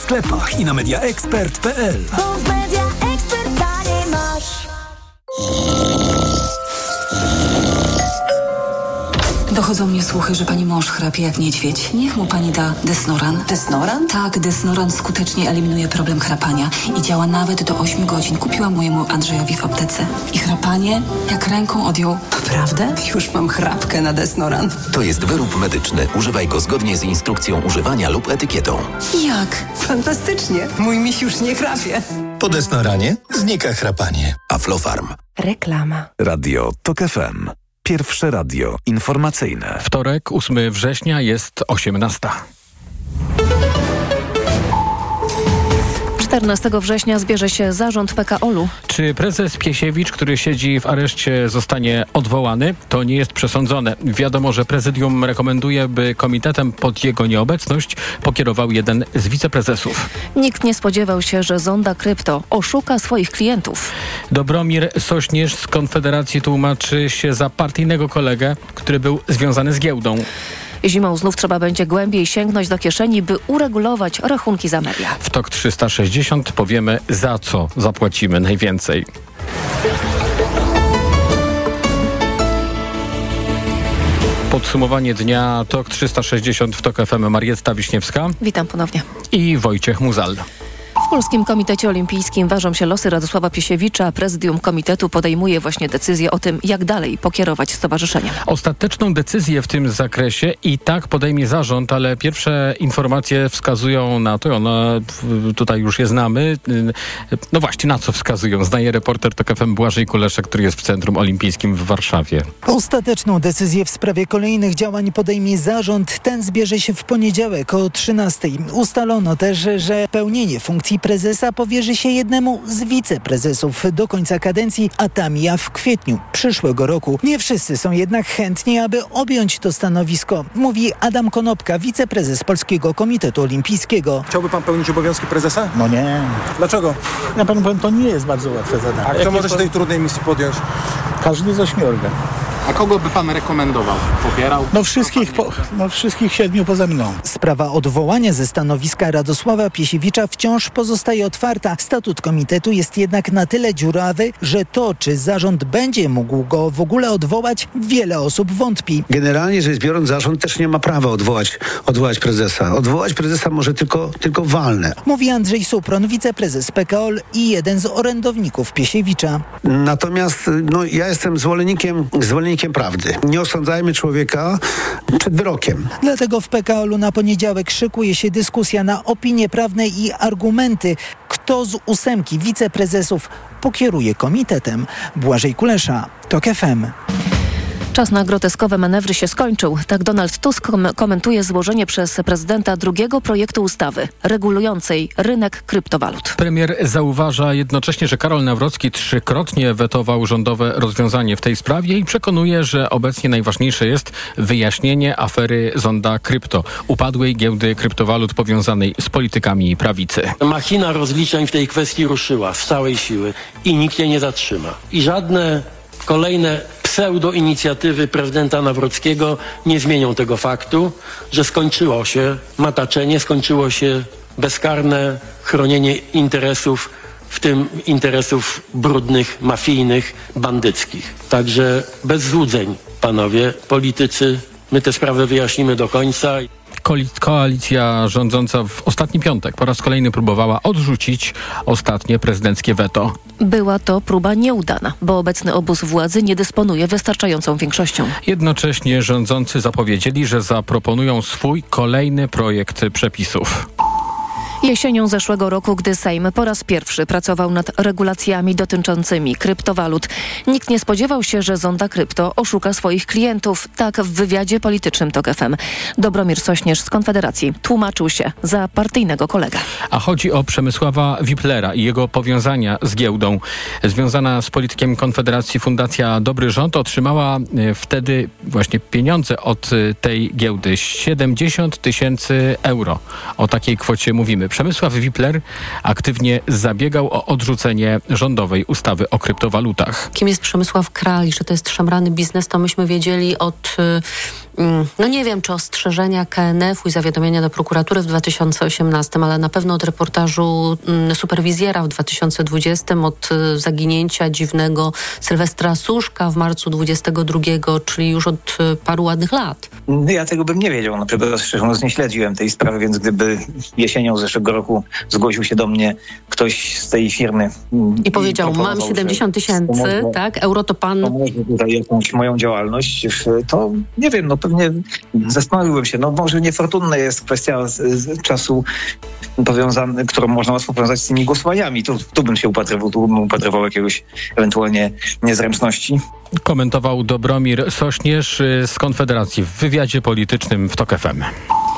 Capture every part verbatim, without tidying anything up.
sklepach i na media expert kropka p l. Dochodzą mnie słuchy, że pani mąż chrapie jak niedźwiedź. Niech mu pani da Desnoran. Desnoran? Tak, Desnoran skutecznie eliminuje problem chrapania i działa nawet do ośmiu godzin. Kupiłam mojemu Andrzejowi w aptece. I chrapanie jak ręką odjął. Naprawdę? Już mam chrapkę na Desnoran. To jest wyrób medyczny. Używaj go zgodnie z instrukcją używania lub etykietą. Jak? Fantastycznie. Mój miś już nie chrapie. Po Desnoranie znika chrapanie. Aflofarm. Reklama. Radio Tok F M. Pierwsze radio informacyjne. Wtorek, ósmego września, jest osiemnasta. czternastego września zbierze się zarząd P K O L-u. Czy prezes Piesiewicz, który siedzi w areszcie, zostanie odwołany? To nie jest przesądzone. Wiadomo, że prezydium rekomenduje, by komitetem pod jego nieobecność pokierował jeden z wiceprezesów. Nikt nie spodziewał się, że Zonda Krypto oszuka swoich klientów. Dobromir Sośnierz z Konfederacji tłumaczy się za partyjnego kolegę, który był związany z giełdą. Zimą znów trzeba będzie głębiej sięgnąć do kieszeni, by uregulować rachunki za media. W Tok trzysta sześćdziesiąt powiemy, za co zapłacimy najwięcej. Podsumowanie dnia Tok trzysta sześćdziesiąt w Tok F M. Marietta Wiśniewska. Witam ponownie. I Wojciech Muzal. W Polskim Komitecie Olimpijskim ważą się losy Radosława Piesiewicza. Prezydium komitetu podejmuje właśnie decyzję o tym, jak dalej pokierować stowarzyszeniem. Ostateczną decyzję w tym zakresie i tak podejmie zarząd, ale pierwsze informacje wskazują na to, one tutaj już je znamy. No właśnie, na co wskazują? Znaje reporter Tok F M Błażej Kuleszek, który jest w Centrum Olimpijskim w Warszawie. Ostateczną decyzję w sprawie kolejnych działań podejmie zarząd. Ten zbierze się w poniedziałek o trzynastej. Ustalono też, że pełnienie funkcji prezesa powierzy się jednemu z wiceprezesów do końca kadencji, a ta mija w kwietniu przyszłego roku. Nie wszyscy są jednak chętni, aby objąć to stanowisko, mówi Adam Konopka, wiceprezes Polskiego Komitetu Olimpijskiego. Chciałby pan pełnić obowiązki prezesa? No nie. Dlaczego? Ja panu powiem, to nie jest bardzo łatwe zadanie. A kto może się tej trudnej misji podjąć? Każdy z ośmiorga. A kogo by pan rekomendował? Popierał? No wszystkich, po, no wszystkich siedmiu poza mną. Sprawa odwołania ze stanowiska Radosława Piesiewicza wciąż pozostaje otwarta. Statut komitetu jest jednak na tyle dziurawy, że to, czy zarząd będzie mógł go w ogóle odwołać, wiele osób wątpi. Generalnie rzecz biorąc, zarząd też nie ma prawa odwołać, odwołać prezesa. Odwołać prezesa może tylko, tylko walne. Mówi Andrzej Supron, wiceprezes P K O L i jeden z orędowników Piesiewicza. Natomiast no, ja jestem zwolennikiem, zwolennikiem prawdy. Nie osądzajmy człowieka przed wyrokiem. Dlatego w P K O L-u na poniedziałek szykuje się dyskusja na opinie prawne i argumenty. Kto z ósemki wiceprezesów pokieruje komitetem? Błażej Kulesza, Tok F M. Czas na groteskowe manewry się skończył. Tak Donald Tusk kom- komentuje złożenie przez prezydenta drugiego projektu ustawy regulującej rynek kryptowalut. Premier zauważa jednocześnie, że Karol Nawrocki trzykrotnie wetował rządowe rozwiązanie w tej sprawie i przekonuje, że obecnie najważniejsze jest wyjaśnienie afery Zonda Krypto, upadłej giełdy kryptowalut powiązanej z politykami prawicy. Machina rozliczeń w tej kwestii ruszyła z całej siły i nikt jej nie zatrzyma. I żadne kolejne pseudo-inicjatywy prezydenta Nawrockiego nie zmienią tego faktu, że skończyło się mataczenie, skończyło się bezkarne chronienie interesów, w tym interesów brudnych, mafijnych, bandyckich. Także bez złudzeń, panowie politycy, my tę sprawę wyjaśnimy do końca. Koalicja rządząca w ostatni piątek po raz kolejny próbowała odrzucić ostatnie prezydenckie weto. Była to próba nieudana, bo obecny obóz władzy nie dysponuje wystarczającą większością. Jednocześnie rządzący zapowiedzieli, że zaproponują swój kolejny projekt przepisów. Jesienią zeszłego roku, gdy Sejm po raz pierwszy pracował nad regulacjami dotyczącymi kryptowalut, nikt nie spodziewał się, że Zonda Krypto oszuka swoich klientów. Tak w wywiadzie politycznym Tok F M. Dobromir Sośnierz z Konfederacji tłumaczył się za partyjnego kolegę. A chodzi o Przemysława Wiplera i jego powiązania z giełdą. Związana z politykiem Konfederacji Fundacja Dobry Rząd otrzymała wtedy właśnie pieniądze od tej giełdy. siedemdziesiąt tysięcy euro. O takiej kwocie mówimy. Przemysław Wipler aktywnie zabiegał o odrzucenie rządowej ustawy o kryptowalutach. Kim jest Przemysław Kral i że to jest szemrany biznes, to myśmy wiedzieli od no nie wiem, czy ostrzeżenia K N F-u i zawiadomienia do prokuratury w dwa tysiące osiemnastym, ale na pewno od reportażu superwizjera w dwa tysiące dwudziestym, od zaginięcia dziwnego Sylwestra Suszka w marcu dwudziestego drugiego, czyli już od paru ładnych lat. Ja tego bym nie wiedział, no szczerze mówiąc nie śledziłem tej sprawy, więc gdyby jesienią zeszłego roku zgłosił się do mnie ktoś z tej firmy i powiedział, i mam siedemdziesiąt tysięcy, tak, euro to pan... Pomoże tutaj jakąś moją działalność, to nie wiem, no pewnie zastanowiłbym się, no może niefortunna jest kwestia z, z czasu powiązany, którą można łatwo powiązać z tymi głosowaniami. Tu, tu bym się upatrywał, tu bym upatrywał jakiegoś ewentualnie niezręczności. Komentował Dobromir Sośnierz z Konfederacji w wywiadzie politycznym w Tok F M.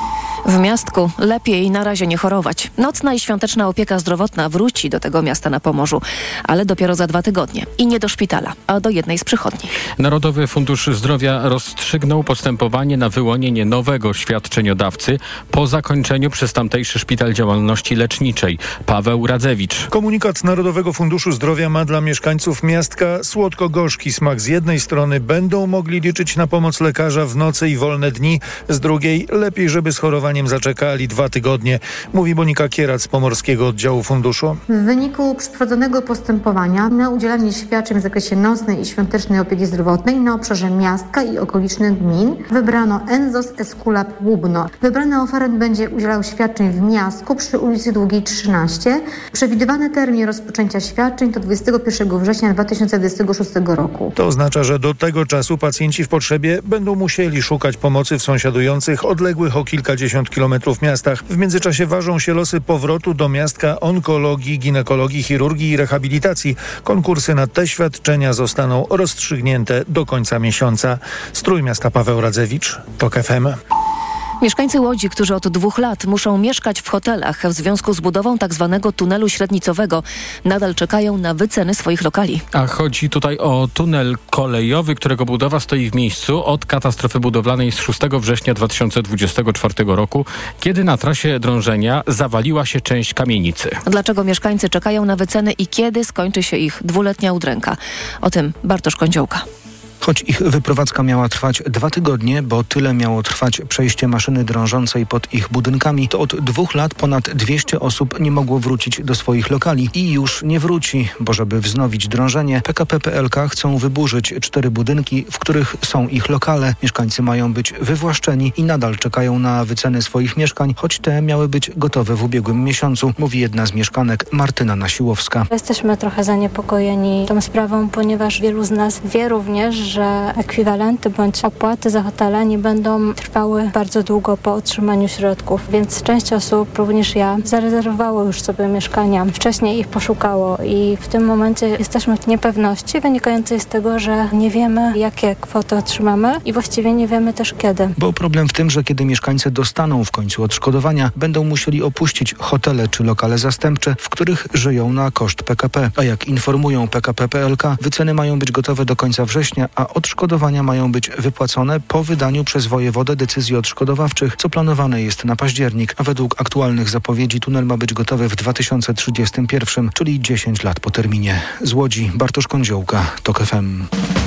W Miastku lepiej na razie nie chorować. Nocna i świąteczna opieka zdrowotna wróci do tego miasta na Pomorzu, ale dopiero za dwa tygodnie. I nie do szpitala, a do jednej z przychodni. Narodowy Fundusz Zdrowia rozstrzygnął postępowanie na wyłonienie nowego świadczeniodawcy po zakończeniu przez tamtejszy szpital działalności leczniczej. Paweł Radzewicz. Komunikat Narodowego Funduszu Zdrowia ma dla mieszkańców miastka słodko-gorzki smak. Z jednej strony będą mogli liczyć na pomoc lekarza w nocy i wolne dni, z drugiej lepiej, żeby schorować zaczekali dwa tygodnie, mówi Monika Kierac z Pomorskiego Oddziału Funduszu. W wyniku przeprowadzonego postępowania na udzielanie świadczeń w zakresie nocnej i świątecznej opieki zdrowotnej na obszarze miastka i okolicznych gmin wybrano Enzos Esculap Łubno. Wybrany oferent będzie udzielał świadczeń w Miastku przy ulicy Długiej trzynaście. Przewidywany termin rozpoczęcia świadczeń to dwudziestego pierwszego września dwa tysiące dwudziestego szóstego roku. To oznacza, że do tego czasu pacjenci w potrzebie będą musieli szukać pomocy w sąsiadujących, odległych o kilkadziesiąt kilometrów miastach. W międzyczasie ważą się losy powrotu do miastka onkologii, ginekologii, chirurgii i rehabilitacji. Konkursy na te świadczenia zostaną rozstrzygnięte do końca miesiąca. Z Trójmiasta Paweł Radzewicz, Tok F M. Mieszkańcy Łodzi, którzy od dwóch lat muszą mieszkać w hotelach w związku z budową tzw. tunelu średnicowego, nadal czekają na wyceny swoich lokali. A chodzi tutaj o tunel kolejowy, którego budowa stoi w miejscu od katastrofy budowlanej z szóstego września dwa tysiące dwudziestego czwartego roku, kiedy na trasie drążenia zawaliła się część kamienicy. Dlaczego mieszkańcy czekają na wyceny i kiedy skończy się ich dwuletnia udręka? O tym Bartosz Kądziołka. Choć ich wyprowadzka miała trwać dwa tygodnie, bo tyle miało trwać przejście maszyny drążącej pod ich budynkami, to od dwóch lat ponad dwieście osób nie mogło wrócić do swoich lokali i już nie wróci, bo żeby wznowić drążenie, P K P P L K chcą wyburzyć cztery budynki, w których są ich lokale. Mieszkańcy mają być wywłaszczeni i nadal czekają na wyceny swoich mieszkań, choć te miały być gotowe w ubiegłym miesiącu, mówi jedna z mieszkanek, Martyna Nasiłowska. Jesteśmy trochę zaniepokojeni tą sprawą, ponieważ wielu z nas wie również, że ekwiwalenty bądź opłaty za hotele nie będą trwały bardzo długo po otrzymaniu środków, więc część osób, również ja, zarezerwowało już sobie mieszkania, wcześniej ich poszukało i w tym momencie jesteśmy w niepewności wynikającej z tego, że nie wiemy, jakie kwoty otrzymamy i właściwie nie wiemy też kiedy. Bo problem w tym, że kiedy mieszkańcy dostaną w końcu odszkodowania, będą musieli opuścić hotele czy lokale zastępcze, w których żyją na koszt P K P. A jak informują P K P P L K, wyceny mają być gotowe do końca września, a odszkodowania mają być wypłacone po wydaniu przez wojewodę decyzji odszkodowawczych, co planowane jest na październik, a według aktualnych zapowiedzi tunel ma być gotowy w dwa tysiące trzydziestym pierwszym, czyli dziesięć lat po terminie. Z Łodzi Bartosz Kądziołka, Tok F M.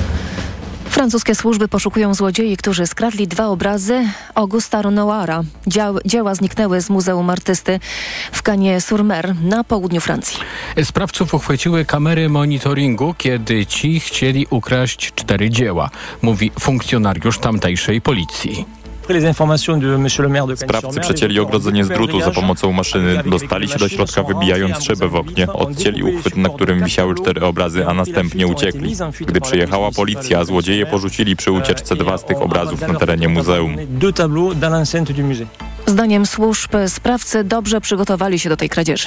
Francuskie służby poszukują złodziei, którzy skradli dwa obrazy Augusta Renoira. Dzieł, dzieła zniknęły z Muzeum Artysty w Cagnes-sur-Mer na południu Francji. Sprawców uchwyciły kamery monitoringu, kiedy ci chcieli ukraść cztery dzieła, mówi funkcjonariusz tamtejszej policji. Sprawcy przecięli ogrodzenie z drutu za pomocą maszyny. Dostali się do środka, wybijając szybę w oknie. Odcięli uchwyt, na którym wisiały cztery obrazy, a następnie uciekli. Gdy przyjechała policja, złodzieje porzucili przy ucieczce dwa z tych obrazów na terenie muzeum. Zdaniem służb sprawcy dobrze przygotowali się do tej kradzieży.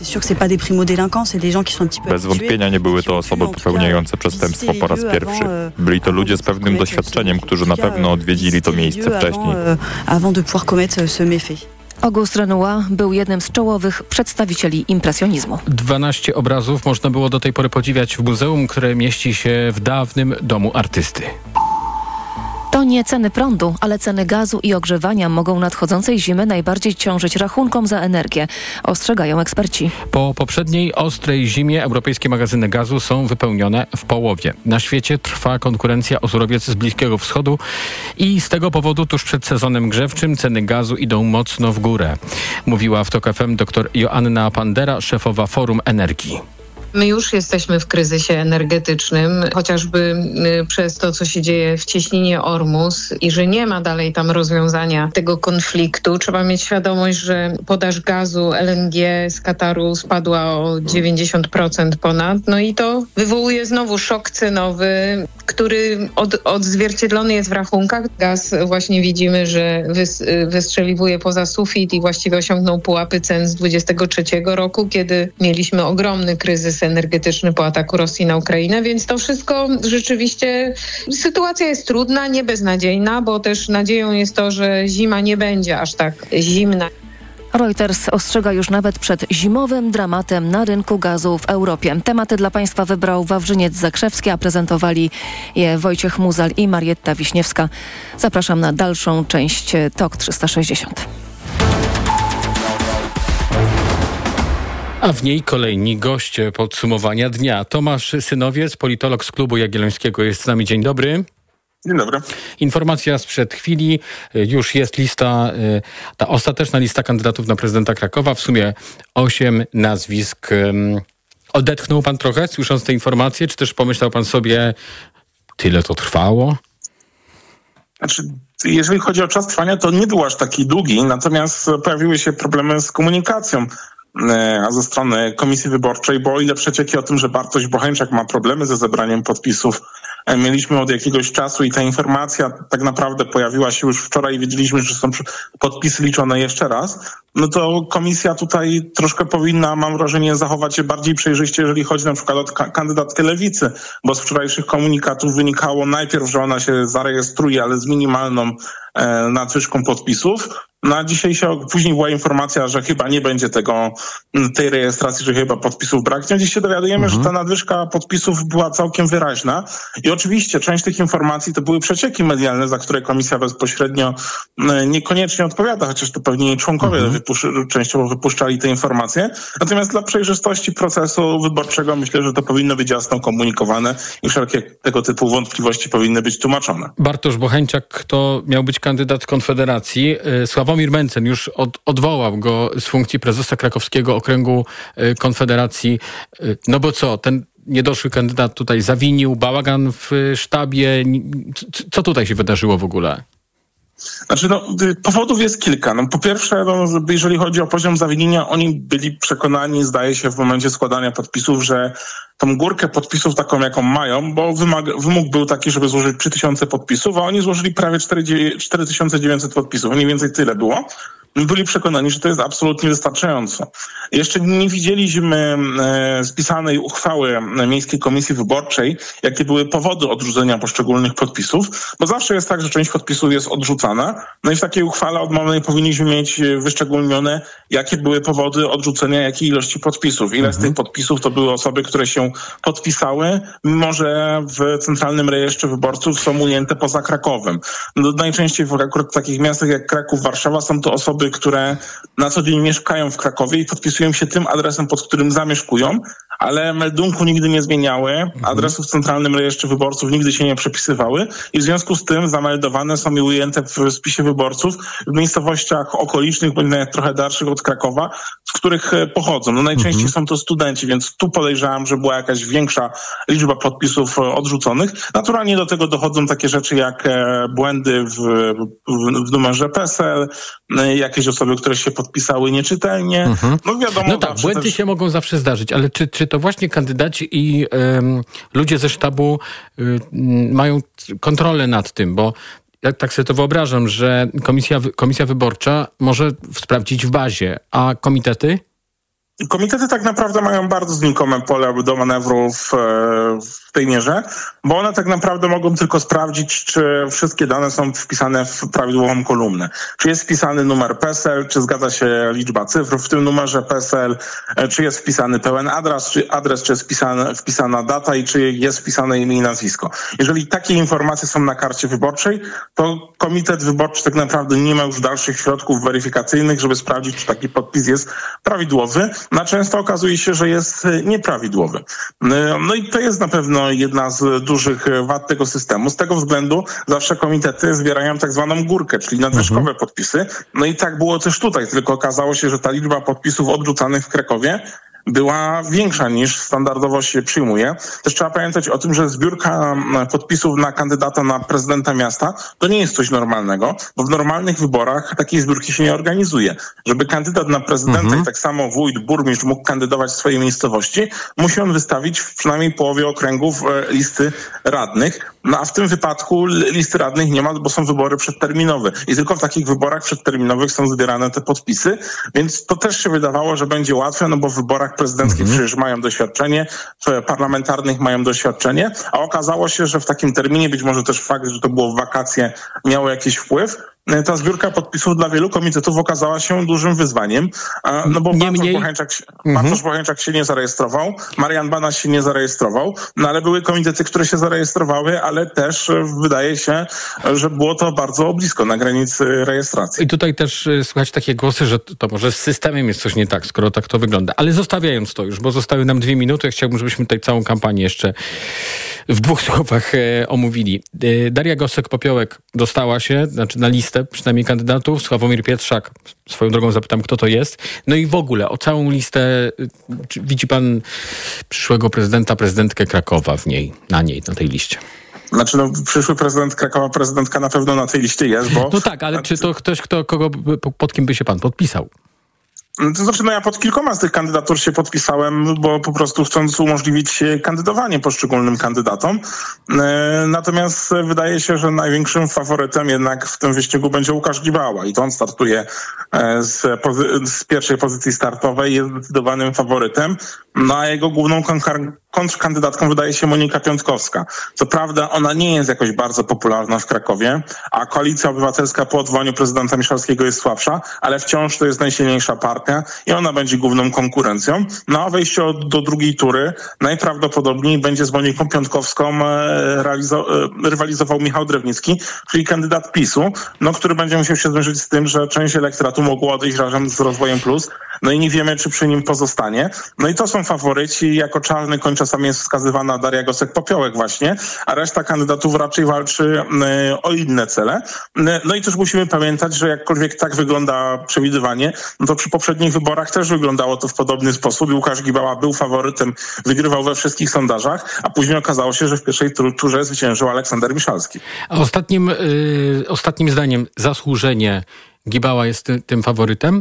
Bez wątpienia nie były to osoby popełniające przestępstwo po raz pierwszy. Byli to ludzie z pewnym doświadczeniem, którzy na pewno odwiedzili to miejsce wcześniej. Auguste Renoir był jednym z czołowych przedstawicieli impresjonizmu. dwanaście obrazów można było do tej pory podziwiać w muzeum, które mieści się w dawnym domu artysty. To nie ceny prądu, ale ceny gazu i ogrzewania mogą nadchodzącej zimy najbardziej ciążyć rachunkom za energię, ostrzegają eksperci. Po poprzedniej ostrej zimie europejskie magazyny gazu są wypełnione w połowie. Na świecie trwa konkurencja o surowiec z Bliskiego Wschodu i z tego powodu tuż przed sezonem grzewczym ceny gazu idą mocno w górę. Mówiła w TOK F M dr Joanna Pandera, szefowa Forum Energii. My już jesteśmy w kryzysie energetycznym, chociażby przez to, co się dzieje w cieśninie Ormus i że nie ma dalej tam rozwiązania tego konfliktu. Trzeba mieć świadomość, że podaż gazu L N G z Kataru spadła o dziewięćdziesiąt procent ponad. No i to wywołuje znowu szok cenowy, który od, odzwierciedlony jest w rachunkach. Gaz właśnie widzimy, że wys, wystrzeliwuje poza sufit i właściwie osiągnął pułapy cen z dwudziestego trzeciego roku, kiedy mieliśmy ogromny kryzys energetyczny po ataku Rosji na Ukrainę, więc to wszystko rzeczywiście, sytuacja jest trudna, nie beznadziejna, bo też nadzieją jest to, że zima nie będzie aż tak zimna. Reuters ostrzega już nawet przed zimowym dramatem na rynku gazu w Europie. Tematy dla Państwa wybrał Wawrzyniec Zakrzewski, a prezentowali je Wojciech Muzal i Marietta Wiśniewska. Zapraszam na dalszą część TOK trzysta sześćdziesiąt. A w niej kolejni goście podsumowania dnia. Tomasz Synowiec, politolog z Klubu Jagiellońskiego jest z nami. Dzień dobry. Dzień dobry. Informacja sprzed chwili. Już jest lista, ta ostateczna lista kandydatów na prezydenta Krakowa. W sumie osiem nazwisk. Odetchnął pan trochę, słysząc te informacje? Czy też pomyślał pan sobie, tyle to trwało? Znaczy, jeżeli chodzi o czas trwania, to nie był aż taki długi. Natomiast pojawiły się problemy z komunikacją a ze strony Komisji Wyborczej, bo o ile przecieki o tym, że Bartosz Bocheńczak ma problemy ze zebraniem podpisów, mieliśmy od jakiegoś czasu i ta informacja tak naprawdę pojawiła się już wczoraj i wiedzieliśmy, że są podpisy liczone jeszcze raz, no to komisja tutaj troszkę powinna, mam wrażenie, zachować się bardziej przejrzyście, jeżeli chodzi na przykład o ka- kandydatkę Lewicy, bo z wczorajszych komunikatów wynikało najpierw, że ona się zarejestruje, ale z minimalną e, nadwyżką podpisów. No a dzisiaj się, później była informacja, że chyba nie będzie tego, tej rejestracji, że chyba podpisów braknie. Dziś się dowiadujemy, mhm. że ta nadwyżka podpisów była całkiem wyraźna i oczywiście część tych informacji to były przecieki medialne, za które komisja bezpośrednio niekoniecznie odpowiada, chociaż to pewnie jej członkowie mhm. wypusz- częściowo wypuszczali te informacje. Natomiast dla przejrzystości procesu wyborczego myślę, że to powinno być jasno komunikowane i wszelkie tego typu wątpliwości powinny być tłumaczone. Bartosz Bocheńczak to miał być kandydat Konfederacji. Sławomir Mencen już od, odwołał go z funkcji prezesa krakowskiego okręgu Konfederacji. No bo co, ten niedoszły kandydat tutaj zawinił, bałagan w sztabie. Co tutaj się wydarzyło w ogóle? Znaczy, no, powodów jest kilka. No, po pierwsze, no, jeżeli chodzi o poziom zawinienia, oni byli przekonani, zdaje się, w momencie składania podpisów, że tą górkę podpisów taką, jaką mają, bo wymag- wymóg był taki, żeby złożyć trzy tysiące podpisów, a oni złożyli prawie cztery tysiące dziewięćset podpisów. Mniej więcej tyle było. Byli przekonani, że to jest absolutnie wystarczająco. Jeszcze nie widzieliśmy e, spisanej uchwały Miejskiej Komisji Wyborczej, jakie były powody odrzucenia poszczególnych podpisów, bo zawsze jest tak, że część podpisów jest odrzucana, no i w takiej uchwale od momentu powinniśmy mieć wyszczególnione, jakie były powody odrzucenia jakiej ilości podpisów. Ile mhm. z tych podpisów to były osoby, które się podpisały, mimo że w Centralnym Rejestrze Wyborców są ujęte poza Krakowem. No, najczęściej w akurat takich miastach jak Kraków, Warszawa są to osoby, które na co dzień mieszkają w Krakowie i podpisują się tym adresem, pod którym zamieszkują, ale meldunku nigdy nie zmieniały, adresów w Centralnym Rejestrze Wyborców nigdy się nie przepisywały i w związku z tym zameldowane są i ujęte w spisie wyborców w miejscowościach okolicznych, bądź nawet trochę dalszych od Krakowa, z których pochodzą. No najczęściej mhm. są to studenci, więc tu podejrzewam, że była jakaś większa liczba podpisów odrzuconych. Naturalnie do tego dochodzą takie rzeczy jak błędy w, w, w numerze P E S E L, jakieś osoby, które się podpisały nieczytelnie. Mhm. No wiadomo. No tak, błędy też się mogą zawsze zdarzyć, ale czy, czy to właśnie kandydaci i ym, ludzie ze sztabu y, mają kontrolę nad tym, bo ja tak sobie to wyobrażam, że komisja, komisja wyborcza może sprawdzić w bazie, a komitety? Komitety tak naprawdę mają bardzo znikome pole do manewru w, w tej mierze, bo one tak naprawdę mogą tylko sprawdzić, czy wszystkie dane są wpisane w prawidłową kolumnę. Czy jest wpisany numer P E S E L, czy zgadza się liczba cyfr w tym numerze P E S E L, czy jest wpisany pełen adres, czy adres, czy jest wpisane, wpisana data i czy jest wpisane imię i nazwisko. Jeżeli takie informacje są na karcie wyborczej, to komitet wyborczy tak naprawdę nie ma już dalszych środków weryfikacyjnych, żeby sprawdzić, czy taki podpis jest prawidłowy. No często okazuje się, że jest nieprawidłowy. No i to jest na pewno jedna z dużych wad tego systemu. Z tego względu zawsze komitety zbierają tak zwaną górkę, czyli nadwyżkowe mhm. podpisy. No i tak było też tutaj, tylko okazało się, że ta liczba podpisów odrzucanych w Krakowie była większa niż standardowo się przyjmuje. Też trzeba pamiętać o tym, że zbiórka podpisów na kandydata na prezydenta miasta to nie jest coś normalnego, bo w normalnych wyborach takiej zbiórki się nie organizuje. Żeby kandydat na prezydenta mhm. i tak samo wójt, burmistrz mógł kandydować w swojej miejscowości, musi on wystawić w przynajmniej połowie okręgów listy radnych. No a w tym wypadku listy radnych nie ma, bo są wybory przedterminowe. I tylko w takich wyborach przedterminowych są zbierane te podpisy, więc to też się wydawało, że będzie łatwe, no bo w wyborach prezydenckich mm-hmm. przecież mają doświadczenie, w parlamentarnych mają doświadczenie, a okazało się, że w takim terminie, być może też fakt, że to było w wakacje, miało jakiś wpływ. Ta zbiórka podpisów dla wielu komitetów okazała się dużym wyzwaniem, no bo Bartosz Bocheńczak, mm-hmm. Bartosz Bocheńczak się nie zarejestrował, Marian Banaś się nie zarejestrował, no ale były komitety, które się zarejestrowały, ale też wydaje się, że było to bardzo blisko na granicy rejestracji. I tutaj też słychać takie głosy, że to może z systemem jest coś nie tak, skoro tak to wygląda. Ale zostawiając to już, bo zostały nam dwie minuty, ja chciałbym, żebyśmy tutaj całą kampanię jeszcze w dwóch słowach e, omówili. E, Daria Gosek-Popiołek dostała się, znaczy na listę przynajmniej kandydatów, Sławomir Pietrzak, swoją drogą zapytam, kto to jest. No i w ogóle o całą listę, czy widzi pan przyszłego prezydenta, prezydentkę Krakowa w niej, na niej, na tej liście? Znaczy, no, przyszły prezydent Krakowa, prezydentka na pewno na tej liście jest, bo... No tak, ale czy to ktoś, kto, kogo, pod kim by się pan podpisał? To znaczy, no ja pod kilkoma z tych kandydatur się podpisałem, bo po prostu chcąc umożliwić kandydowanie poszczególnym kandydatom. Natomiast wydaje się, że największym faworytem jednak w tym wyścigu będzie Łukasz Gibała i to on startuje z, pozy- z pierwszej pozycji startowej, jest zdecydowanym faworytem. No a jego główną kon- kontrkandydatką wydaje się Monika Piątkowska. Co prawda ona nie jest jakoś bardzo popularna w Krakowie, a Koalicja Obywatelska po odwołaniu prezydenta Miszalskiego jest słabsza, ale wciąż to jest najsilniejsza partia i ona będzie główną konkurencją. No a wejście do drugiej tury najprawdopodobniej będzie z Moniką Piątkowską realizo- rywalizował Michał Drewnicki, czyli kandydat PiSu, no, który będzie musiał się zmierzyć z tym, że część elektoratu mogło odejść razem z Rozwojem Plus, no i nie wiemy, czy przy nim pozostanie. No i to są faworyci. Jako czarny koń czasami jest wskazywana Daria Gosek-Popiołek właśnie, a reszta kandydatów raczej walczy y, o inne cele. No i też musimy pamiętać, że jakkolwiek tak wygląda przewidywanie, no to przy poprzednich wyborach też wyglądało to w podobny sposób. Łukasz Gibała był faworytem, wygrywał we wszystkich sondażach, a później okazało się, że w pierwszej turze zwyciężył Aleksander Miszalski. A ostatnim, y, ostatnim zdaniem zasłużenie Gibała jest ty, tym faworytem?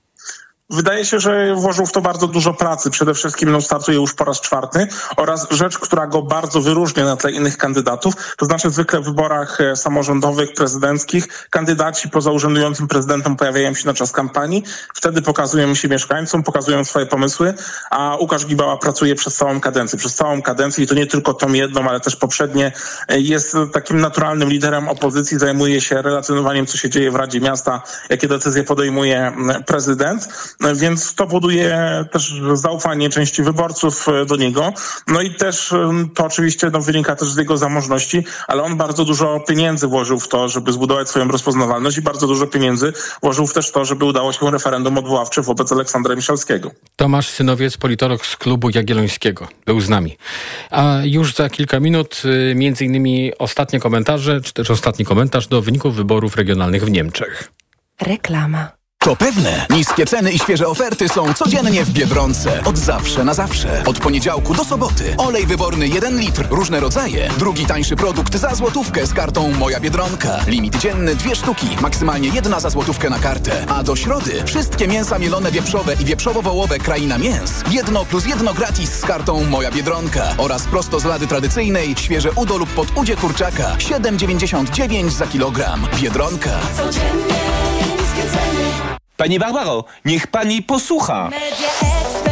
Wydaje się, że włożył w to bardzo dużo pracy. Przede wszystkim no, startuje już po raz czwarty oraz rzecz, która go bardzo wyróżnia na tle innych kandydatów, to znaczy zwykle w wyborach samorządowych, prezydenckich kandydaci poza urzędującym prezydentem pojawiają się na czas kampanii, wtedy pokazują się mieszkańcom, pokazują swoje pomysły, a Łukasz Gibała pracuje przez całą kadencję. Przez całą kadencję i to nie tylko tą jedną, ale też poprzednie. Jest takim naturalnym liderem opozycji, zajmuje się relacjonowaniem, co się dzieje w Radzie Miasta, jakie decyzje podejmuje prezydent. Więc to buduje też zaufanie części wyborców do niego. No i też to oczywiście no, wynika też z jego zamożności, ale on bardzo dużo pieniędzy włożył w to, żeby zbudować swoją rozpoznawalność i bardzo dużo pieniędzy włożył w też w to, żeby udało się referendum odwoławcze wobec Aleksandra Miszalskiego. Tomasz Synowiec, politolog z Klubu Jagiellońskiego, był z nami. A już za kilka minut między innymi ostatnie komentarze, czy też ostatni komentarz do wyników wyborów regionalnych w Niemczech. Reklama. To pewne. Niskie ceny i świeże oferty są codziennie w Biedronce. Od zawsze na zawsze. Od poniedziałku do soboty. Olej wyborny jeden litr. Różne rodzaje. Drugi tańszy produkt za złotówkę z kartą Moja Biedronka. Limit dzienny dwie sztuki. Maksymalnie jedna za złotówkę na kartę. A do środy wszystkie mięsa mielone wieprzowe i wieprzowo-wołowe Kraina Mięs. Jedno plus jedno gratis z kartą Moja Biedronka. Oraz prosto z lady tradycyjnej świeże udo lub podudzie kurczaka. siedem dziewięćdziesiąt dziewięć za kilogram. Biedronka. Codziennie niskie ceny. Pani Barbaro, niech pani posłucha.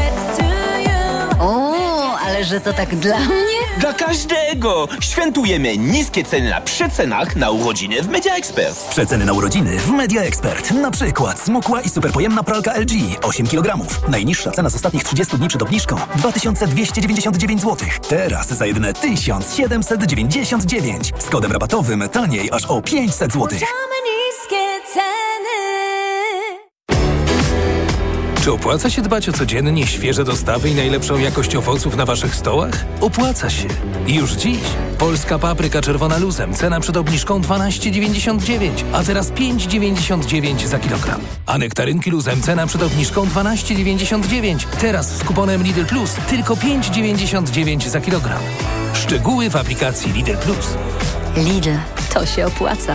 że to tak dla mnie? Dla każdego! Świętujemy niskie ceny na przecenach na urodziny w Media Expert. Przeceny na urodziny w Media Expert. Na przykład smukła i superpojemna pralka L G osiem kilogramów. Najniższa cena z ostatnich trzydziestu dni przed obniżką dwa tysiące dwieście dziewięćdziesiąt dziewięć złotych. Teraz za jedyne tysiąc siedemset dziewięćdziesiąt dziewięć. Z kodem rabatowym taniej aż o pięćset złotych. Niskie ceny. Czy opłaca się dbać o codziennie świeże dostawy i najlepszą jakość owoców na waszych stołach? Opłaca się. I już dziś. Polska papryka czerwona luzem. Cena przed obniżką dwanaście dziewięćdziesiąt dziewięć, a teraz pięć dziewięćdziesiąt dziewięć za kilogram. A nektarynki luzem. Cena przed obniżką dwanaście dziewięćdziesiąt dziewięć. Teraz z kuponem Lidl Plus tylko pięć dziewięćdziesiąt dziewięć za kilogram. Szczegóły w aplikacji Lidl Plus. Lidl, to się opłaca.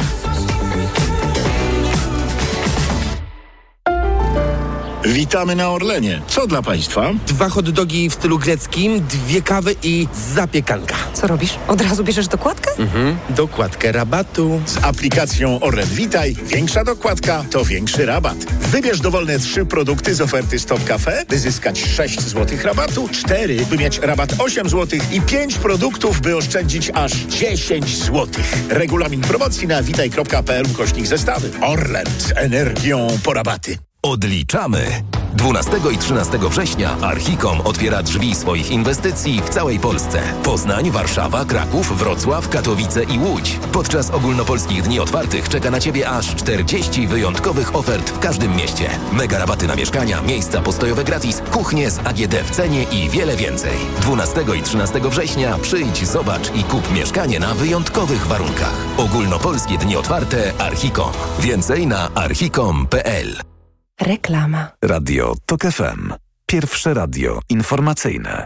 Witamy na Orlenie. Co dla Państwa? Dwa hot dogi w stylu greckim, dwie kawy i zapiekanka. Co robisz? Od razu bierzesz dokładkę? Mhm. Dokładkę rabatu. Z aplikacją Orlen Witaj większa dokładka to większy rabat. Wybierz dowolne trzy produkty z oferty Stop Cafe, by zyskać sześć złotych rabatu, cztery, by mieć rabat osiem złotych i pięć produktów, by oszczędzić aż dziesięć złotych. Regulamin promocji na witaj kropka p l ukośnik zestawy. Orlen z energią po rabaty. Odliczamy! dwunastego i trzynastego września Archicom otwiera drzwi swoich inwestycji w całej Polsce. Poznań, Warszawa, Kraków, Wrocław, Katowice i Łódź. Podczas ogólnopolskich dni otwartych czeka na Ciebie aż czterdzieści wyjątkowych ofert w każdym mieście. Mega rabaty na mieszkania, miejsca postojowe gratis, kuchnie z A G D w cenie i wiele więcej. dwunastego i trzynastego września przyjdź, zobacz i kup mieszkanie na wyjątkowych warunkach. Ogólnopolskie dni otwarte Archicom. Więcej na archicom kropka p l. Reklama. Radio TOK F M. Pierwsze radio informacyjne.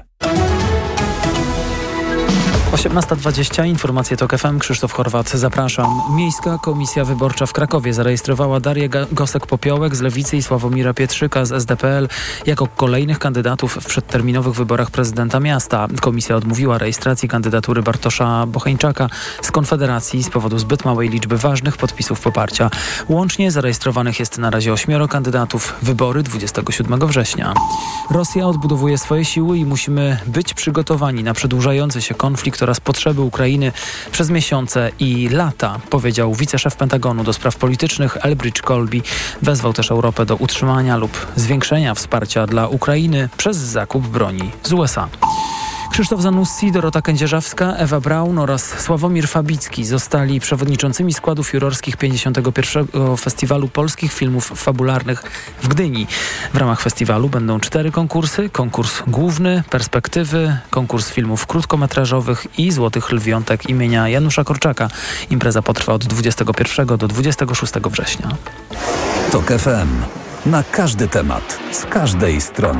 osiemnasta dwadzieścia, informacje TOK F M, Krzysztof Horwat, zapraszam. Miejska Komisja Wyborcza w Krakowie zarejestrowała Darię Gosek-Popiołek z Lewicy i Sławomira Pietrzyka z S D P L jako kolejnych kandydatów w przedterminowych wyborach prezydenta miasta. Komisja odmówiła rejestracji kandydatury Bartosza Bocheńczaka z Konfederacji z powodu zbyt małej liczby ważnych podpisów poparcia. Łącznie zarejestrowanych jest na razie ośmioro kandydatów. Wybory dwudziestego siódmego września. Rosja odbudowuje swoje siły i musimy być przygotowani na przedłużający się konflikt oraz potrzeby Ukrainy przez miesiące i lata, powiedział wiceszef Pentagonu do spraw politycznych Elbridge Colby. Wezwał też Europę do utrzymania lub zwiększenia wsparcia dla Ukrainy przez zakup broni z U S A. Krzysztof Zanussi, Dorota Kędzierzawska, Ewa Braun oraz Sławomir Fabicki zostali przewodniczącymi składów jurorskich pięćdziesiątego pierwszego Festiwalu Polskich Filmów Fabularnych w Gdyni. W ramach festiwalu będą cztery konkursy. Konkurs główny, perspektywy, konkurs filmów krótkometrażowych i Złotych Lwiątek imienia Janusza Korczaka. Impreza potrwa od dwudziestego pierwszego do dwudziestego szóstego września. TOK F M. Na każdy temat, z każdej strony.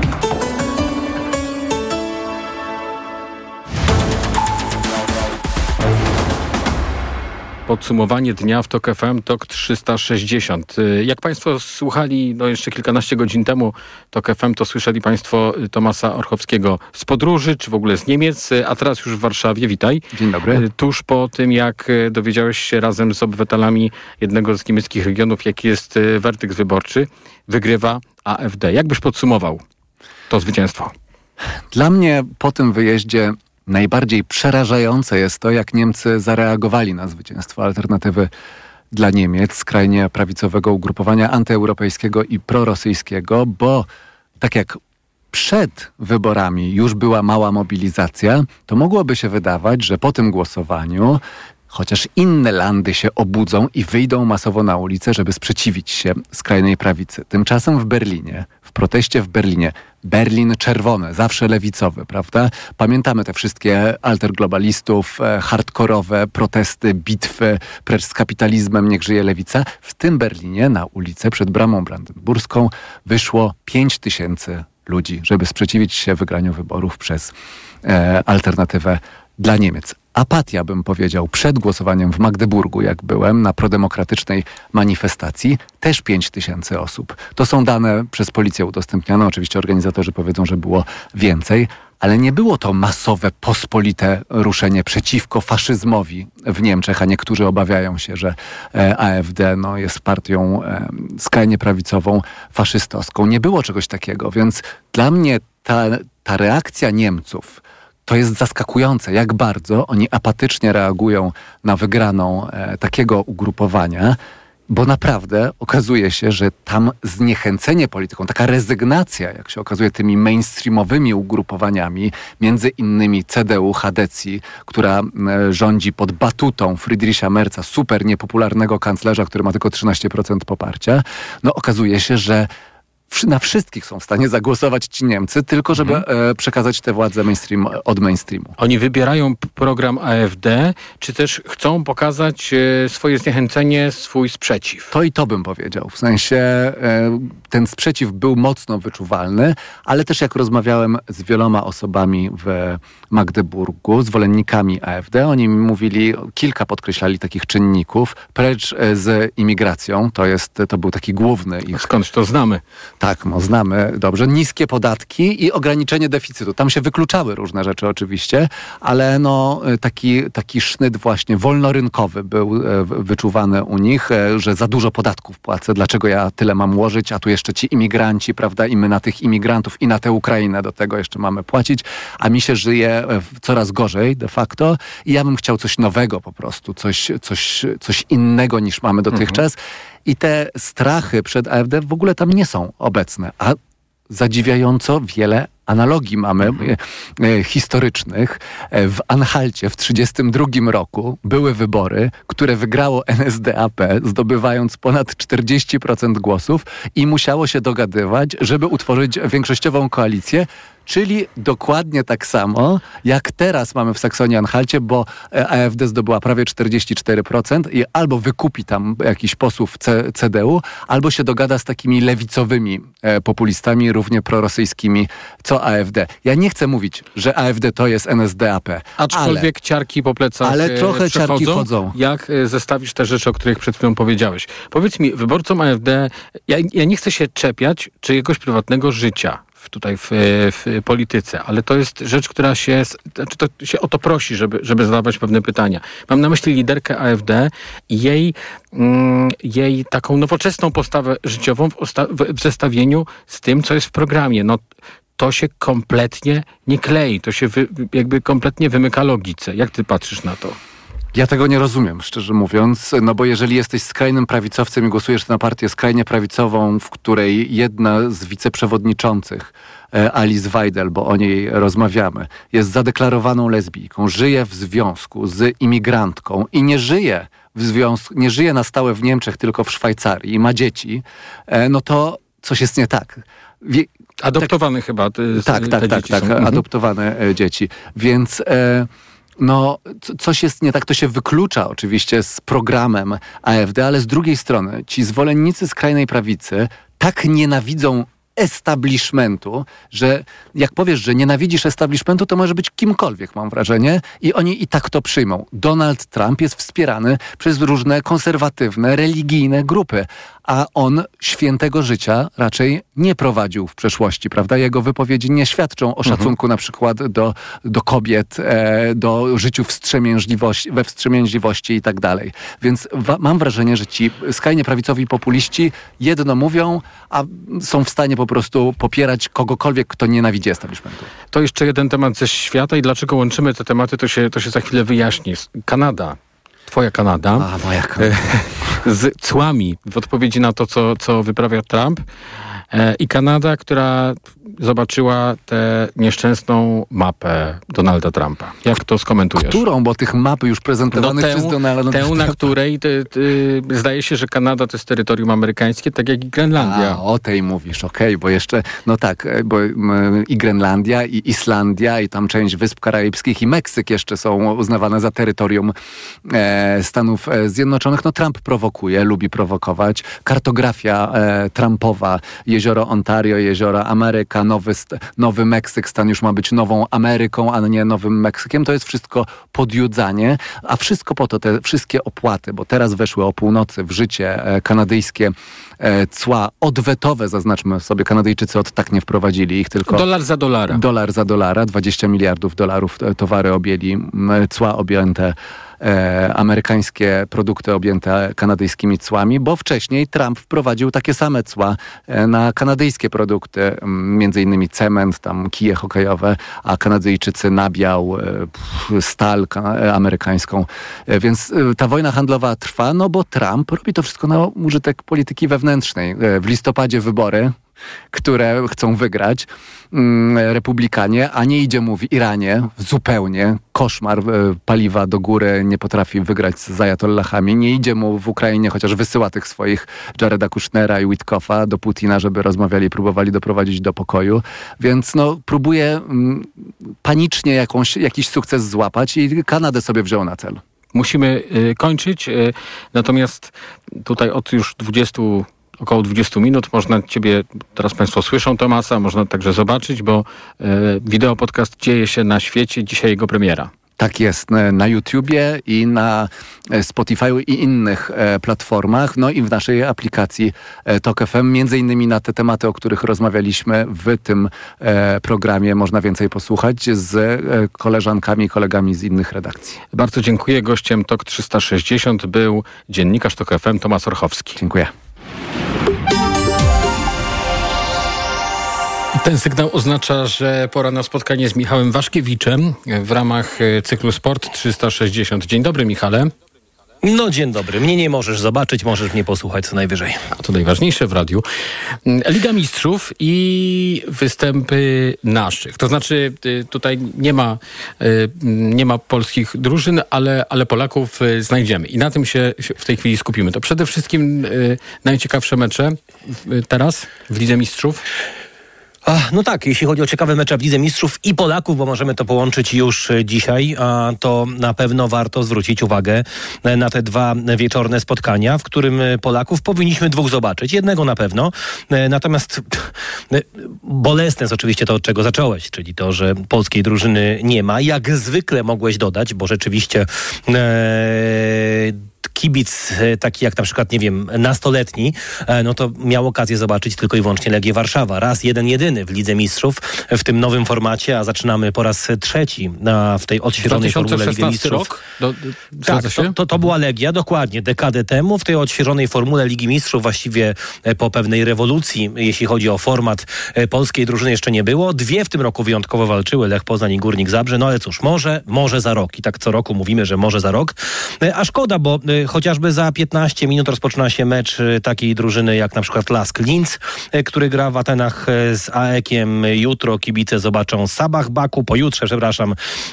Podsumowanie dnia w TOK F M, TOK trzysta sześćdziesiąt. Jak Państwo słuchali no jeszcze kilkanaście godzin temu TOK F M, to słyszeli Państwo Tomasa Orchowskiego z podróży, czy w ogóle z Niemiec, a teraz już w Warszawie. Witaj. Dzień dobry. Tuż po tym, jak dowiedziałeś się razem z obywatelami jednego z niemieckich regionów, jaki jest werdykt wyborczy, wygrywa A F D. Jak byś podsumował to zwycięstwo? Dla mnie po tym wyjeździe najbardziej przerażające jest to, jak Niemcy zareagowali na zwycięstwo Alternatywy dla Niemiec, skrajnie prawicowego ugrupowania antyeuropejskiego i prorosyjskiego, bo tak jak przed wyborami już była mała mobilizacja, to mogłoby się wydawać, że po tym głosowaniu chociaż inne landy się obudzą i wyjdą masowo na ulicę, żeby sprzeciwić się skrajnej prawicy. Tymczasem w Berlinie, w proteście w Berlinie, Berlin czerwony, zawsze lewicowy, prawda? Pamiętamy te wszystkie alterglobalistów, e, hardkorowe protesty, bitwy, precz z kapitalizmem, niech żyje lewica. W tym Berlinie na ulicę przed Bramą Brandenburską wyszło pięć tysięcy ludzi, żeby sprzeciwić się wygraniu wyborów przez e, Alternatywę dla Niemiec. Apatia, bym powiedział, przed głosowaniem w Magdeburgu, jak byłem, na prodemokratycznej manifestacji, też pięć tysięcy osób. To są dane przez policję udostępniane. Oczywiście organizatorzy powiedzą, że było więcej, ale nie było to masowe, pospolite ruszenie przeciwko faszyzmowi w Niemczech, a niektórzy obawiają się, że A F D no, jest partią e, skrajnie prawicową, faszystowską. Nie było czegoś takiego, więc dla mnie ta, ta reakcja Niemców to jest zaskakujące, jak bardzo oni apatycznie reagują na wygraną e, takiego ugrupowania, bo naprawdę okazuje się, że tam zniechęcenie polityką, taka rezygnacja, jak się okazuje, tymi mainstreamowymi ugrupowaniami, między innymi C D U, Hadecji, która e, rządzi pod batutą Friedricha Merza, super niepopularnego kanclerza, który ma tylko trzynaście procent poparcia, no okazuje się, że na wszystkich są w stanie zagłosować ci Niemcy, tylko żeby mhm. e, przekazać tę władzę mainstream, od mainstreamu. Oni wybierają program A F D, czy też chcą pokazać e, swoje zniechęcenie, swój sprzeciw? To i to bym powiedział. W sensie e, ten sprzeciw był mocno wyczuwalny, ale też jak rozmawiałem z wieloma osobami w Magdeburgu, zwolennikami A F D, oni mi mówili, kilka podkreślali takich czynników, precz z imigracją, to jest, to był taki główny ich... Skądś to znamy? Tak, no znamy dobrze. Niskie podatki i ograniczenie deficytu. Tam się wykluczały różne rzeczy oczywiście, ale no taki, taki sznyt właśnie wolnorynkowy był wyczuwany u nich, że za dużo podatków płacę, dlaczego ja tyle mam łożyć, a tu jeszcze ci imigranci, prawda, i my na tych imigrantów i na tę Ukrainę do tego jeszcze mamy płacić, a mi się żyje coraz gorzej de facto i ja bym chciał coś nowego po prostu, coś, coś, coś innego niż mamy dotychczas. Mhm. I te strachy przed A F D w ogóle tam nie są obecne, a zadziwiająco wiele analogii mamy mhm. e, historycznych. E, w Anhalcie w trzydziestym drugim roku były wybory, które wygrało N S D A P, zdobywając ponad czterdzieści procent głosów i musiało się dogadywać, żeby utworzyć większościową koalicję, czyli dokładnie tak samo, jak teraz mamy w Saksonii-Anhalcie, bo A F D zdobyła prawie czterdzieści cztery procent i albo wykupi tam jakiś posłów C- CDU, albo się dogada z takimi lewicowymi e, populistami, równie prorosyjskimi, co A F D. Ja nie chcę mówić, że A F D to jest N S D A P. Aczkolwiek ale, ciarki po plecach ale trochę przechodzą, ciarki chodzą. Jak zestawisz te rzeczy, o których przed chwilą powiedziałeś. Powiedz mi, wyborcom A F D, ja, ja nie chcę się czepiać czyjegoś prywatnego życia tutaj w, w polityce, ale to jest rzecz, która się, znaczy to się o to prosi, żeby, żeby zadawać pewne pytania. Mam na myśli liderkę A F D i jej, mm, jej taką nowoczesną postawę życiową w, osta- w, w zestawieniu z tym, co jest w programie. No, to się kompletnie nie klei, to się wy, jakby kompletnie wymyka logice. Jak ty patrzysz na to? Ja tego nie rozumiem, szczerze mówiąc, no bo jeżeli jesteś skrajnym prawicowcem i głosujesz na partię skrajnie prawicową, w której jedna z wiceprzewodniczących, Alice Weidel, bo o niej rozmawiamy, jest zadeklarowaną lesbijką, żyje w związku z imigrantką i nie żyje w związku, nie żyje na stałe w Niemczech, tylko w Szwajcarii i ma dzieci, no to coś jest nie tak. Wie, Adoptowane tak, chyba. Te, tak, te tak, dzieci tak, tak, są. adoptowane dzieci. Więc... E, No, coś jest nie tak, to się wyklucza oczywiście z programem A F D, ale z drugiej strony ci zwolennicy skrajnej prawicy tak nienawidzą establishmentu, że jak powiesz, że nienawidzisz establishmentu, to może być kimkolwiek, mam wrażenie, i oni i tak to przyjmą. Donald Trump jest wspierany przez różne konserwatywne, religijne grupy, a on świętego życia raczej nie prowadził w przeszłości, prawda? Jego wypowiedzi nie świadczą o szacunku mhm. na przykład do, do kobiet, e, do życiu wstrzemięźliwości, we wstrzemięźliwości i tak dalej. Więc wa- mam wrażenie, że ci skrajnie prawicowi populiści jedno mówią, a są w stanie po prostu popierać kogokolwiek, kto nienawidzi establishmentu. To jeszcze jeden temat ze świata i dlaczego łączymy te tematy, to się, to się za chwilę wyjaśni. Kanada. Twoja Kanada. A, moja Kanada. Z cłami w odpowiedzi na to, co, co wyprawia Trump. E, I Kanada, która zobaczyła tę nieszczęsną mapę Donalda Trumpa. Jak to skomentujesz? Którą? Bo tych map już prezentowanych no tę, przez Donalda Tę, Trumpa. na której ty, ty, zdaje się, że Kanada to jest terytorium amerykańskie, tak jak i Grenlandia. A, o tej mówisz, okej, okay, bo jeszcze, no tak, bo m, i Grenlandia, i Islandia, i tam część Wysp Karaibskich, i Meksyk jeszcze są uznawane za terytorium e, Stanów Zjednoczonych. No Trump prowokuje, lubi prowokować. Kartografia e, Trumpowa, jezioro Ontario, jezioro Ameryka, Nowy, Nowy Meksyk, stan już ma być nową Ameryką, a nie Nowym Meksykiem. To jest wszystko podjudzanie, a wszystko po to, te wszystkie opłaty, bo teraz weszły o północy w życie e, kanadyjskie e, cła odwetowe, zaznaczmy sobie, Kanadyjczycy od tak nie wprowadzili ich, tylko... Dolar za dolara. Dolar za dolara, dwadzieścia miliardów dolarów towary objęli, cła objęte e, amerykańskie produkty objęte kanadyjskimi cłami, bo wcześniej Trump wprowadził takie same cła e, na kanadyjskie produkty, m, między innymi cement, tam kije hokejowe, a Kanadyjczycy nabiał e, stal ka- amerykańską. E, więc e, ta wojna handlowa trwa, no bo Trump robi to wszystko na użytek polityki wewnętrznej. E, w listopadzie wybory, które chcą wygrać mm, republikanie, a nie idzie mu w Iranie zupełnie. Koszmar, e, paliwa do góry, nie potrafi wygrać z ajatollahami. Nie idzie mu w Ukrainie, chociaż wysyła tych swoich Jareda Kushnera i Witkoffa do Putina, żeby rozmawiali i próbowali doprowadzić do pokoju. Więc no, próbuje mm, panicznie jakąś, jakiś sukces złapać i Kanadę sobie wziął na cel. Musimy y, kończyć, y, natomiast tutaj od już dwudziestu około dwudziestu minut można Ciebie, teraz Państwo słyszą Tomasa, można także zobaczyć, bo e, wideo podcast dzieje się na świecie, dzisiaj jego premiera. Tak jest, na YouTubie i na Spotify'u i innych e, platformach, no i w naszej aplikacji e, Tok F M, między innymi na te tematy, o których rozmawialiśmy w tym e, programie, można więcej posłuchać z e, koleżankami i kolegami z innych redakcji. Bardzo dziękuję. Gościem Tok trzysta sześćdziesiąt był dziennikarz Tok F M Tomasz Orchowski. Dziękuję. Ten sygnał oznacza, że pora na spotkanie z Michałem Waszkiewiczem w ramach cyklu Sport trzysta sześćdziesiąt. Dzień dobry, Michale. No dzień dobry. Mnie nie możesz zobaczyć, możesz mnie posłuchać co najwyżej. A to najważniejsze w radiu. Liga Mistrzów i występy naszych. To znaczy tutaj nie ma, nie ma polskich drużyn, ale, ale Polaków znajdziemy. I na tym się w tej chwili skupimy. To przede wszystkim najciekawsze mecze teraz w Lidze Mistrzów. Ach, no tak, jeśli chodzi o ciekawe mecze w Lidze Mistrzów i Polaków, bo możemy to połączyć już dzisiaj, a to na pewno warto zwrócić uwagę na te dwa wieczorne spotkania, w którym Polaków powinniśmy dwóch zobaczyć. Jednego na pewno, natomiast bolesne jest oczywiście to, od czego zacząłeś, czyli to, że polskiej drużyny nie ma. Jak zwykle mogłeś dodać, bo rzeczywiście e, kibic taki jak na przykład, nie wiem, nastoletni, no to miał okazję zobaczyć tylko i wyłącznie Legię Warszawa. Raz, jeden, jedyny w Lidze Mistrzów w tym nowym formacie, a zaczynamy po raz trzeci na, w tej odświeżonej formule Ligi Mistrzów. Rok? Do, do, tak, to, to, to była Legia, dokładnie, dekadę temu. W tej odświeżonej formule Ligi Mistrzów właściwie po pewnej rewolucji, jeśli chodzi o format, polskiej drużyny jeszcze nie było. Dwie w tym roku wyjątkowo walczyły, Lech Poznań i Górnik Zabrze, no ale cóż, może, może za rok. I tak co roku mówimy, że może za rok. A szkoda, bo chociażby za piętnaście minut rozpoczyna się mecz takiej drużyny jak na przykład Lask Linz, który gra w Atenach z A E K-iem. Jutro kibice zobaczą Sabach Baku, pojutrze, przepraszam,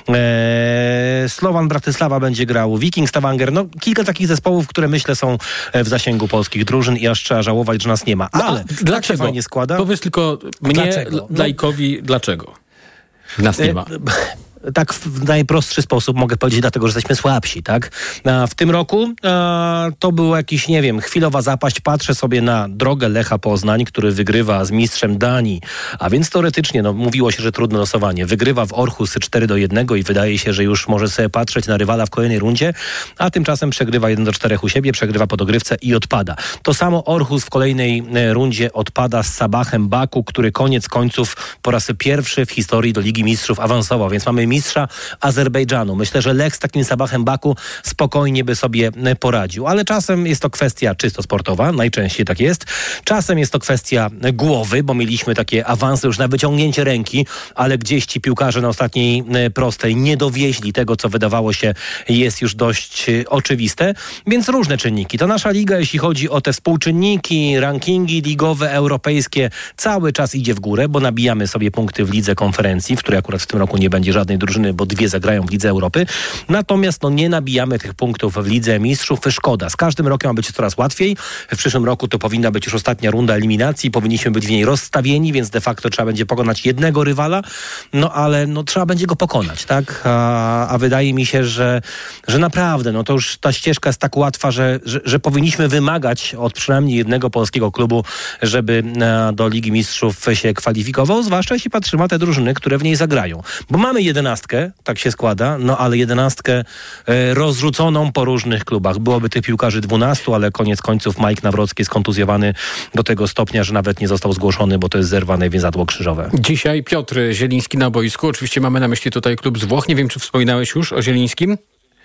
e, Slovan Bratysława będzie grał Wiking Stavanger. No, kilka takich zespołów, które myślę są w zasięgu polskich drużyn i aż trzeba żałować, że nas nie ma. Ale no, dlaczego? Tak się fajnie składa. Powiedz tylko mnie, dlaczego? lajkowi, dlaczego nas nie ma? Tak w najprostszy sposób mogę powiedzieć, dlatego, że jesteśmy słabsi, tak? A w tym roku a, to był jakiś, nie wiem, chwilowa zapaść. Patrzę sobie na drogę Lecha Poznań, który wygrywa z mistrzem Danii, a więc teoretycznie, no mówiło się, że trudne losowanie. Wygrywa w Orhus cztery do jednego i wydaje się, że już może sobie patrzeć na rywala w kolejnej rundzie, a tymczasem przegrywa jeden do czterech u siebie, przegrywa po dogrywce i odpada. To samo Orhus w kolejnej rundzie odpada z Sabachem Baku, który koniec końców po raz pierwszy w historii do Ligi Mistrzów awansował, więc mamy mistrza Azerbejdżanu. Myślę, że Lech z takim Sabachem Baku spokojnie by sobie poradził. Ale czasem jest to kwestia czysto sportowa, najczęściej tak jest. Czasem jest to kwestia głowy, bo mieliśmy takie awanse już na wyciągnięcie ręki, ale gdzieś ci piłkarze na ostatniej prostej nie dowieźli tego, co wydawało się jest już dość oczywiste. Więc różne czynniki. To nasza liga, jeśli chodzi o te współczynniki, rankingi ligowe, europejskie, cały czas idzie w górę, bo nabijamy sobie punkty w Lidze Konferencji, w której akurat w tym roku nie będzie żadnej drużyny, bo dwie zagrają w Lidze Europy. Natomiast no, nie nabijamy tych punktów w Lidze Mistrzów. Szkoda. Z każdym rokiem ma być coraz łatwiej. W przyszłym roku to powinna być już ostatnia runda eliminacji. Powinniśmy być w niej rozstawieni, więc de facto trzeba będzie pokonać jednego rywala. No ale no, trzeba będzie go pokonać, tak? A, a wydaje mi się, że, że naprawdę no, to już ta ścieżka jest tak łatwa, że, że, że powinniśmy wymagać od przynajmniej jednego polskiego klubu, żeby a, do Ligi Mistrzów się kwalifikował, zwłaszcza jeśli patrzymy na te drużyny, które w niej zagrają. Bo mamy jedenastkę, tak się składa, no ale jedenastkę e, rozrzuconą po różnych klubach. Byłoby tych piłkarzy dwunastu, ale koniec końców Mike Nawrocki jest kontuzjowany do tego stopnia, że nawet nie został zgłoszony, bo to jest zerwane więzadło krzyżowe. Dzisiaj Piotr Zieliński na boisku. Oczywiście mamy na myśli tutaj klub z Włoch. Nie wiem, czy wspominałeś już o Zielińskim?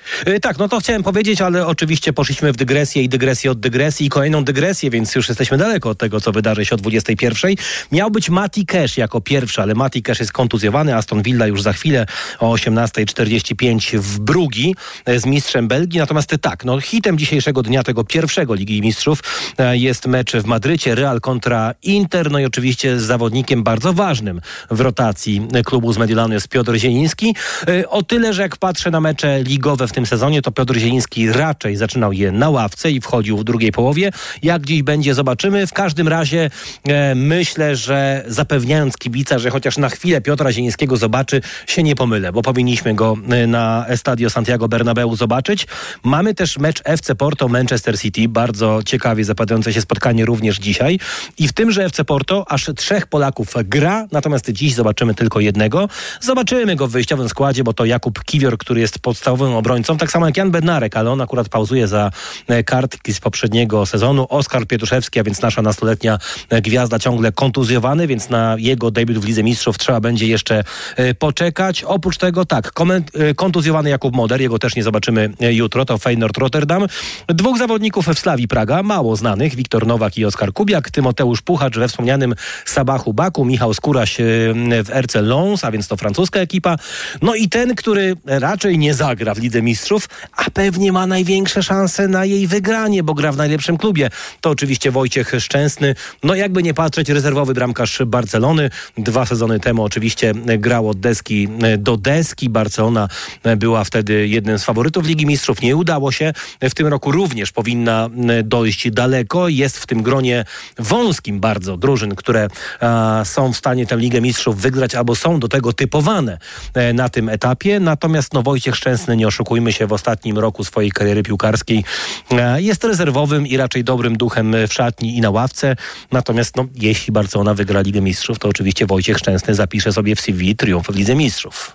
Yy, tak, no to chciałem powiedzieć, ale oczywiście poszliśmy w dygresję i dygresję od dygresji i kolejną dygresję, więc już jesteśmy daleko od tego, co wydarzy się o dwudziestej pierwszej. Miał być Matty Cash jako pierwszy, ale Matty Cash jest kontuzjowany. Aston Villa już za chwilę o osiemnasta czterdzieści pięć w Brugii z mistrzem Belgii. Natomiast tak, no hitem dzisiejszego dnia, tego pierwszego Ligi Mistrzów jest mecz w Madrycie, Real kontra Inter. No i oczywiście z zawodnikiem bardzo ważnym w rotacji klubu z Mediolanu jest Piotr Zieliński. O tyle, że jak patrzę na mecze ligowe w tym sezonie, to Piotr Zieliński raczej zaczynał je na ławce i wchodził w drugiej połowie. Jak dziś będzie, zobaczymy. W każdym razie e, myślę, że zapewniając kibica, że chociaż na chwilę Piotra Zielińskiego zobaczy, się nie pomylę, bo powinniśmy go na Estadio Santiago Bernabeu zobaczyć. Mamy też mecz F C Porto Manchester City. Bardzo ciekawie zapadające się spotkanie również dzisiaj. I w tymże F C Porto aż trzech Polaków gra, natomiast dziś zobaczymy tylko jednego. Zobaczymy go w wyjściowym składzie, bo to Jakub Kiwior, który jest podstawowym obrońcą, tak samo jak Jan Bednarek, ale on akurat pauzuje za kartki z poprzedniego sezonu. Oskar Pietruszewski, a więc nasza nastoletnia gwiazda, ciągle kontuzjowany, więc na jego debiut w Lidze Mistrzów trzeba będzie jeszcze poczekać. Oprócz tego tak, kontuzjowany Jakub Moder, jego też nie zobaczymy jutro, to Feyenoord Rotterdam. Dwóch zawodników w Slawii Praga, mało znanych, Wiktor Nowak i Oskar Kubiak, Tymoteusz Puchacz we wspomnianym Sabachu Baku, Michał Skóraś w R C Lens, a więc to francuska ekipa. No i ten, który raczej nie zagra w Lidze Mistrzów, a pewnie ma największe szanse na jej wygranie, bo gra w najlepszym klubie. To oczywiście Wojciech Szczęsny. No jakby nie patrzeć, rezerwowy bramkarz Barcelony. Dwa sezony temu oczywiście grał od deski do deski. Barcelona była wtedy jednym z faworytów Ligi Mistrzów. Nie udało się. W tym roku również powinna dojść daleko. Jest w tym gronie wąskim bardzo drużyn, które a, są w stanie tę Ligę Mistrzów wygrać albo są do tego typowane e, na tym etapie. Natomiast no, Wojciech Szczęsny, nie oszukujmy się, w ostatnim roku swojej kariery piłkarskiej e, jest rezerwowym i raczej dobrym duchem w szatni i na ławce. Natomiast no, jeśli Barcelona wygra Ligę Mistrzów, to oczywiście Wojciech Szczęsny zapisze sobie w C V triumf w Lidze Mistrzów.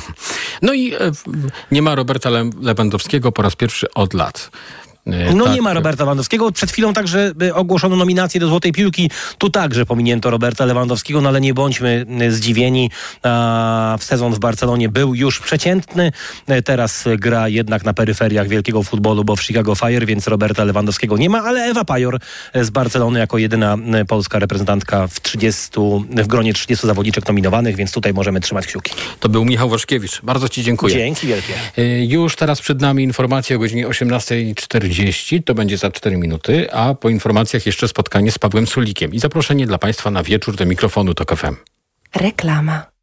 No i e, nie ma Roberta Le- Lewandowskiego po raz pierwszy od lat. No tak. Nie ma Roberta Lewandowskiego. Przed chwilą także ogłoszono nominację do Złotej Piłki. Tu także pominięto Roberta Lewandowskiego, no ale nie bądźmy zdziwieni. A w sezon w Barcelonie był już przeciętny. Teraz gra jednak na peryferiach wielkiego futbolu, bo w Chicago Fire, więc Roberta Lewandowskiego nie ma, ale Ewa Pajor z Barcelony jako jedyna polska reprezentantka w trzydziestu, w gronie trzydziestu zawodniczek nominowanych, więc tutaj możemy trzymać kciuki. To był Michał Waszkiewicz. Bardzo Ci dziękuję. Dzięki wielkie. Już teraz przed nami informacje o godzinie osiemnasta czterdzieści. To będzie za cztery minuty, a po informacjach jeszcze spotkanie z Pawłem Sulikiem i zaproszenie dla Państwa na wieczór do mikrofonu TOK F M. Reklama.